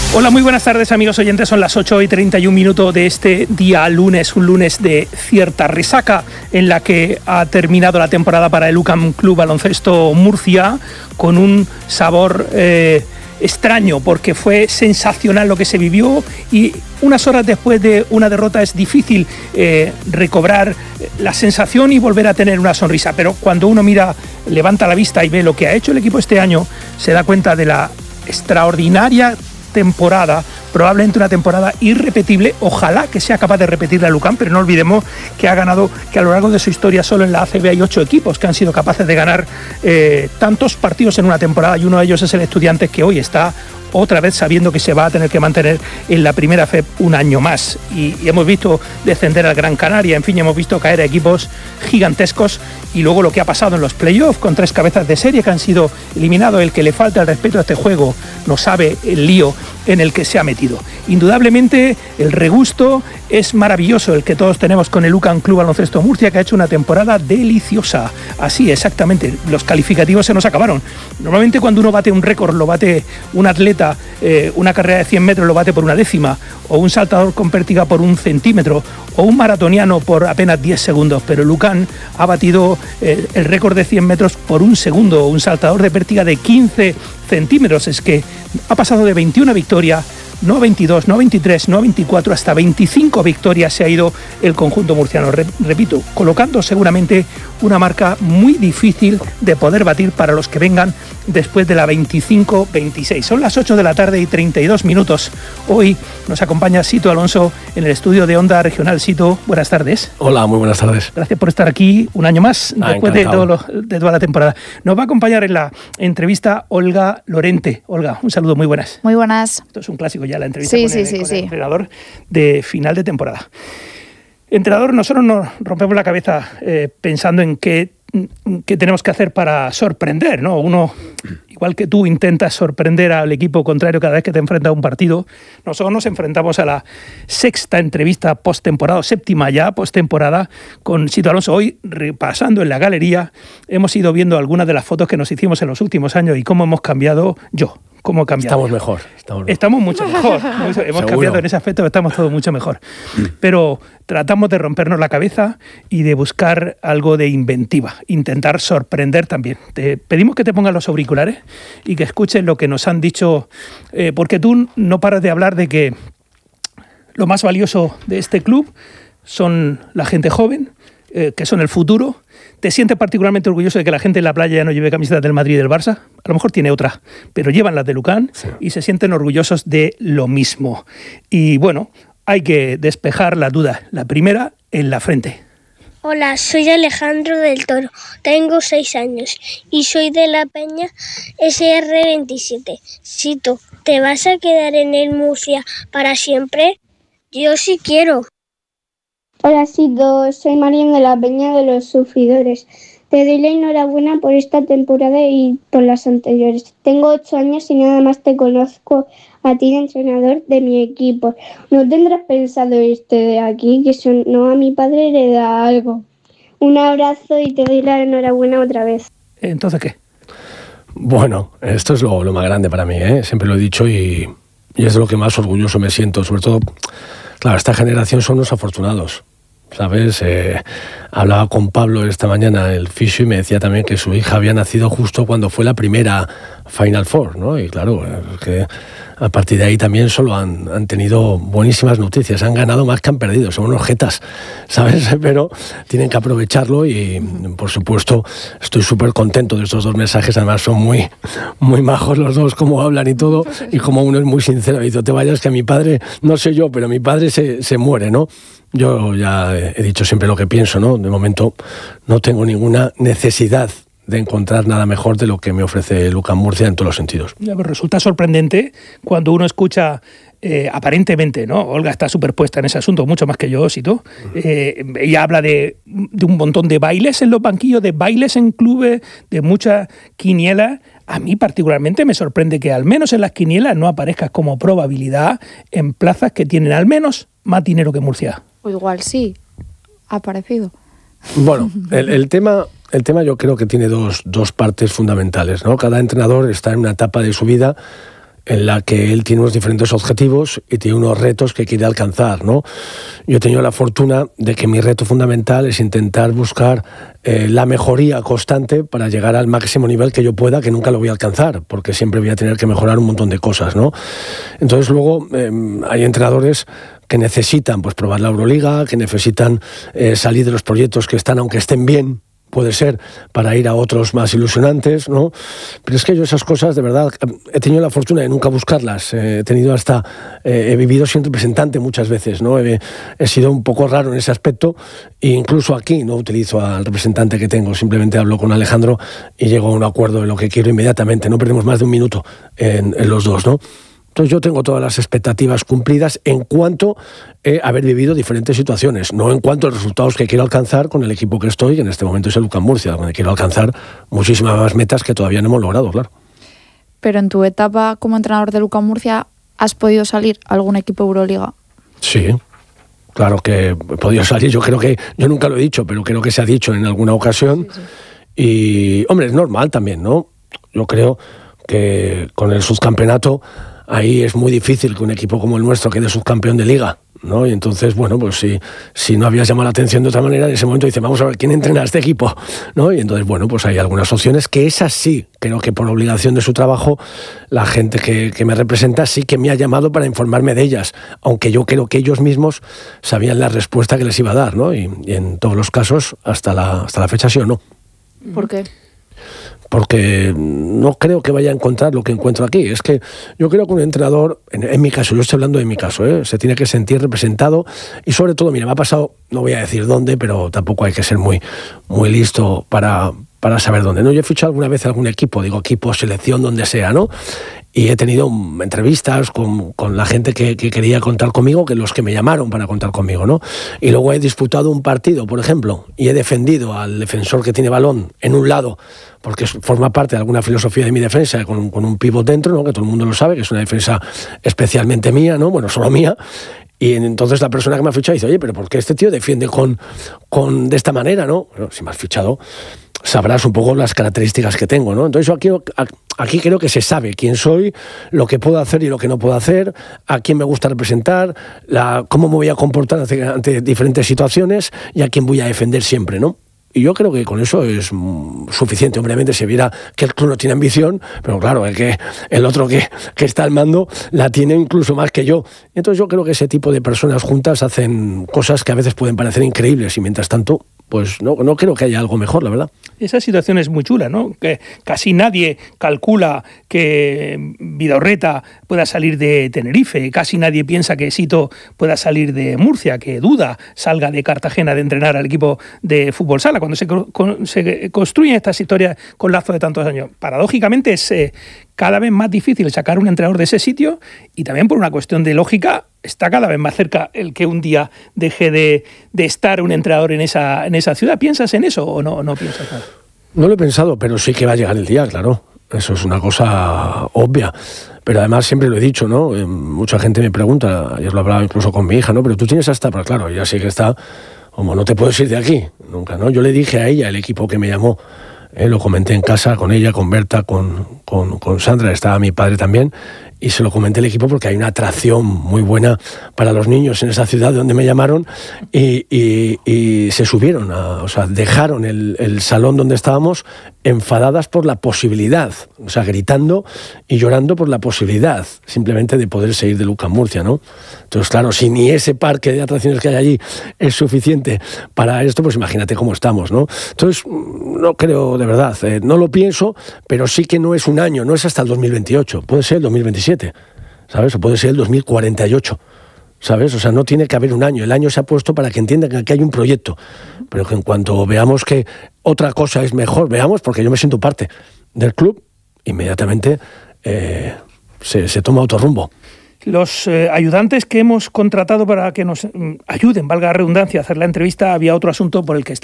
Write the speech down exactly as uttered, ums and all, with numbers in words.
Hola, muy buenas tardes, amigos oyentes. Son las ocho y treinta y un minutos de este día lunes, un lunes de cierta resaca en la que ha terminado la temporada para el U C A M Club Baloncesto Murcia con un sabor eh, extraño, porque fue sensacional lo que se vivió y unas horas después de una derrota es difícil eh, recobrar la sensación y volver a tener una sonrisa. Pero cuando uno mira, levanta la vista y ve lo que ha hecho el equipo este año, se da cuenta de la extraordinaria temporada, probablemente una temporada irrepetible. Ojalá que sea capaz de repetir la U C A M, pero no olvidemos que ha ganado, que a lo largo de su historia solo en la A C B hay ocho equipos que han sido capaces de ganar eh, tantos partidos en una temporada, y uno de ellos es el Estudiantes, que hoy está otra vez sabiendo que se va a tener que mantener en la primera F E P un año más. Y, y hemos visto descender al Gran Canaria, en fin, hemos visto caer a equipos gigantescos, y luego lo que ha pasado en los playoffs con tres cabezas de serie que han sido eliminados. El que le falta el respeto a este juego no sabe el lío en el que se ha metido. Indudablemente el regusto es maravilloso el que todos tenemos con el U C A M Club Baloncesto Murcia, que ha hecho una temporada deliciosa. Así, exactamente, los calificativos se nos acabaron. Normalmente cuando uno bate un récord, lo bate un atleta, eh, una carrera de cien metros lo bate por una décima, o un saltador con pértiga por un centímetro, o un maratoniano por apenas diez segundos, pero el U C A M ha batido eh, el récord de cien metros por un segundo, o un saltador de pértiga de quince centímetros. Es que ha pasado de veintiuna victorias, no veintidós, no veintitrés, no veinticuatro, hasta veinticinco victorias se ha ido el conjunto murciano. Repito, colocando seguramente una marca muy difícil de poder batir para los que vengan después de la veinticinco veintiséis. Son las ocho de la tarde y treinta y dos minutos. Hoy nos acompaña Sito Alonso en el estudio de Onda Regional. Sito, buenas tardes. Hola, muy buenas tardes. Gracias por estar aquí un año más, ah, después de, todo lo, de toda la temporada. Nos va a acompañar en la entrevista Olga Lorente. Olga, un saludo, muy buenas. Muy buenas. Esto es un clásico ya, la entrevista sí, con, sí, el, sí, con sí. el entrenador de final de temporada. Entrenador, nosotros nos rompemos la cabeza eh, pensando en qué, qué tenemos que hacer para sorprender, ¿no? Uno, igual que tú, intentas sorprender al equipo contrario cada vez que te enfrentas a un partido. Nosotros nos enfrentamos a la sexta entrevista postemporada, séptima ya postemporada, con Sito Alonso. Hoy, repasando en la galería, hemos ido viendo algunas de las fotos que nos hicimos en los últimos años y cómo hemos cambiado yo. ¿Cómo cambiado? Estamos mejor. Estamos, mejor. estamos mucho mejor. Hemos Seguro. cambiado en ese aspecto, estamos todos mucho mejor. Pero tratamos de rompernos la cabeza y de buscar algo de inventiva, intentar sorprender también. Te pedimos que te pongas los auriculares y que escuches lo que nos han dicho, eh, porque tú no paras de hablar de que lo más valioso de este club son la gente joven, eh, que son el futuro. ¿Te sientes particularmente orgulloso de que la gente en la playa ya no lleve camisetas del Madrid y del Barça? A lo mejor tiene otra, pero llevan las del U C A M, sí, y se sienten orgullosos de lo mismo. Y bueno, hay que despejar las dudas. La primera, en la frente. Hola, soy Alejandro del Toro, tengo seis años y soy de la Peña S R veintisiete. Sito, ¿te vas a quedar en el Murcia para siempre? Yo sí quiero. Hola, Sito, soy Marian de la Peña de los Sufridores. Te doy la enhorabuena por esta temporada y por las anteriores. Tengo ocho años y nada más te conozco a ti de entrenador de mi equipo. ¿No tendrás pensado irte de aquí? Que si no, a mi padre le da algo. Un abrazo y te doy la enhorabuena otra vez. ¿Entonces qué? Bueno, esto es lo, lo más grande para mí, ¿eh? Siempre lo he dicho y, y es de lo que más orgulloso me siento. Sobre todo, claro, esta generación son los afortunados. ¿Sabes? Eh, hablaba con Pablo esta mañana, el fisio, y me decía también que su hija había nacido justo cuando fue la primera Final Four, ¿no? Y claro, es que a partir de ahí también solo han, han tenido buenísimas noticias, han ganado más que han perdido, son unos jetas, ¿sabes? Pero tienen que aprovecharlo y, por supuesto, estoy súper contento de estos dos mensajes. Además son muy, muy majos los dos, cómo hablan y todo, y como uno es muy sincero, dice, te vayas que a mi padre, no sé yo, pero mi padre se, se muere, ¿no? Yo ya he dicho siempre lo que pienso, ¿no? De momento no tengo ninguna necesidad de encontrar nada mejor de lo que me ofrece el U C A M Murcia en todos los sentidos. Ya, pues resulta sorprendente cuando uno escucha, eh, aparentemente, ¿no? Olga está superpuesta en ese asunto, mucho más que yo, Sito. Eh, ella habla de, de un montón de bailes en los banquillos, de bailes en clubes, de muchas quinielas. A mí particularmente me sorprende que al menos en las quinielas no aparezcas como probabilidad en plazas que tienen al menos más dinero que Murcia. O igual sí, ha aparecido. Bueno, el, el tema... El tema yo creo que tiene dos, dos partes fundamentales, ¿no? Cada entrenador está en una etapa de su vida en la que él tiene unos diferentes objetivos y tiene unos retos que quiere alcanzar, ¿no? Yo he tenido la fortuna de que mi reto fundamental es intentar buscar eh, la mejoría constante para llegar al máximo nivel que yo pueda, que nunca lo voy a alcanzar, porque siempre voy a tener que mejorar un montón de cosas, ¿no? Entonces luego eh, hay entrenadores que necesitan pues probar la Euroliga, que necesitan eh, salir de los proyectos que están, aunque estén bien, puede ser, para ir a otros más ilusionantes, ¿no? Pero es que yo esas cosas, de verdad, he tenido la fortuna de nunca buscarlas. Eh, he tenido hasta, eh, he vivido siendo representante muchas veces, ¿no? He, he sido un poco raro en ese aspecto, e incluso aquí no utilizo al representante que tengo, simplemente hablo con Alejandro y llego a un acuerdo de lo que quiero inmediatamente. No perdemos más de un minuto en, en los dos, ¿no? Entonces yo tengo todas las expectativas cumplidas en cuanto a haber vivido diferentes situaciones, no en cuanto a los resultados que quiero alcanzar con el equipo que estoy, que en este momento es el UCAM Murcia, donde quiero alcanzar muchísimas más metas que todavía no hemos logrado, claro. Pero en tu etapa como entrenador del UCAM Murcia, ¿has podido salir a algún equipo Euroliga? Sí, claro que he podido salir. Yo creo que, yo nunca lo he dicho, pero creo que se ha dicho en alguna ocasión. Sí, sí. Y, hombre, es normal también, ¿no? Yo creo que con el subcampeonato ahí es muy difícil que un equipo como el nuestro quede subcampeón de liga, ¿no? Y entonces, bueno, pues si, si no habías llamado la atención de otra manera, en ese momento dice, vamos a ver quién entrena a este equipo, ¿no? Y entonces, bueno, pues hay algunas opciones que esas sí, creo que por obligación de su trabajo, la gente que, que me representa sí que me ha llamado para informarme de ellas, aunque yo creo que ellos mismos sabían la respuesta que les iba a dar, ¿no? Y, y en todos los casos, hasta la, hasta la fecha sí o no. ¿Por qué? Porque no creo que vaya a encontrar lo que encuentro aquí. Es que yo creo que un entrenador, en, en mi caso, yo estoy hablando de mi caso, ¿eh? Se tiene que sentir representado y sobre todo, mira, me ha pasado, no voy a decir dónde, pero tampoco hay que ser muy, muy listo para, para saber dónde, ¿no? Yo he fichado alguna vez algún equipo, digo equipo, selección, donde sea, ¿no? Y he tenido entrevistas con, con la gente que, que quería contar conmigo, que los que me llamaron para contar conmigo, ¿no? Y luego he disputado un partido, por ejemplo, y he defendido al defensor que tiene balón en un lado, porque forma parte de alguna filosofía de mi defensa, con, con un pívot dentro, ¿no? Que todo el mundo lo sabe, que es una defensa especialmente mía, ¿no? Bueno, solo mía. Y entonces la persona que me ha fichado dice, oye, pero ¿por qué este tío defiende con, con de esta manera, no? Bueno, si me has fichado, sabrás un poco las características que tengo, ¿no? Entonces yo aquí, aquí creo que se sabe quién soy, lo que puedo hacer y lo que no puedo hacer, a quién me gusta representar, la, cómo me voy a comportar ante, ante diferentes situaciones y a quién voy a defender siempre, ¿no? Y yo creo que con eso es suficiente. Obviamente se viera que el club no tiene ambición, pero claro, el, que, el otro que, que está al mando la tiene incluso más que yo. Entonces yo creo que ese tipo de personas juntas hacen cosas que a veces pueden parecer increíbles y mientras tanto, pues no, no creo que haya algo mejor, la verdad. Esa situación es muy chula, ¿no? Que casi nadie calcula que Vidorreta pueda salir de Tenerife, casi nadie piensa que Sito pueda salir de Murcia, que Duda salga de Cartagena de entrenar al equipo de fútbol sala. Cuando se, con, se construyen estas historias con lazo de tantos años, paradójicamente es eh, cada vez más difícil sacar un entrenador de ese sitio y también por una cuestión de lógica está cada vez más cerca el que un día deje de, de estar un entrenador en esa, en esa ciudad. ¿Piensas en eso o no, no piensas nada? No lo he pensado, pero sí que va a llegar el día, claro. Eso es una cosa obvia. Pero además siempre lo he dicho, ¿no? Eh, mucha gente me pregunta, ayer lo hablaba incluso con mi hija, ¿no? Pero tú tienes hasta, pues claro, ya sí que está, como no te puedes ir de aquí, nunca, ¿no? Yo le dije a ella, el equipo que me llamó, eh, lo comenté en casa con ella, con Berta, con, con, con Sandra, estaba mi padre también, y se lo comenté al equipo porque hay una atracción muy buena para los niños en esa ciudad donde me llamaron y, y, y se subieron, a, o sea, dejaron el, el salón donde estábamos enfadadas por la posibilidad, o sea, gritando y llorando por la posibilidad simplemente de poder seguir de UCAM Murcia, ¿no? Entonces, claro, si ni ese parque de atracciones que hay allí es suficiente para esto, pues imagínate cómo estamos, ¿no? Entonces, no creo, de verdad, eh, no lo pienso, pero sí que no es un año, no es hasta el dos mil veintiocho, puede ser el dos mil veintisiete, ¿sabes? O puede ser el dos mil cuarenta y ocho, ¿sabes? O sea, no tiene que haber un año. El año se ha puesto para que entiendan que aquí hay un proyecto, pero que en cuanto veamos que otra cosa es mejor, veamos, porque yo me siento parte del club, inmediatamente eh, se, se toma otro rumbo. Los eh, ayudantes que hemos contratado para que nos mm, ayuden, valga la redundancia, a hacer la entrevista, había otro asunto por el que está